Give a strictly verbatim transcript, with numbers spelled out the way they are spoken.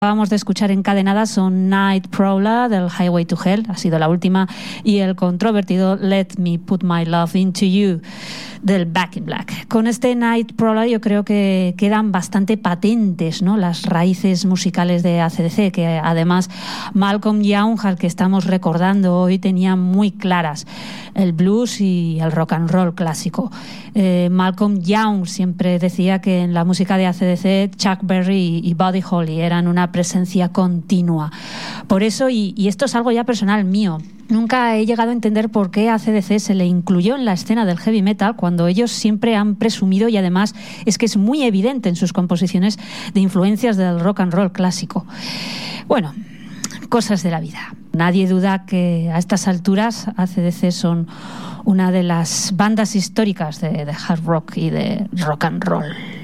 Acabamos de escuchar encadenadas son Night Prowler del Highway to Hell, ha sido la última, y el controvertido Let Me Put My Love Into You del Back in Black. Con este Night Prowler yo creo que quedan bastante patentes, ¿no?, las raíces musicales de A C D C, que además Malcolm Young, al que estamos recordando hoy, tenía muy claras el blues y el rock and roll clásico. Eh, Malcolm Young siempre decía que en la música de A C D C Chuck Berry y Buddy Holly eran una presencia continua. Por eso, y, y esto es algo ya personal mío, nunca he llegado a entender por qué a A C D C se le incluyó en la escena del heavy metal cuando ellos siempre han presumido, y además es que es muy evidente en sus composiciones, de influencias del rock and roll clásico. Bueno, cosas de la vida. Nadie duda que a estas alturas A C D C son una de las bandas históricas de, de hard rock y de rock and roll.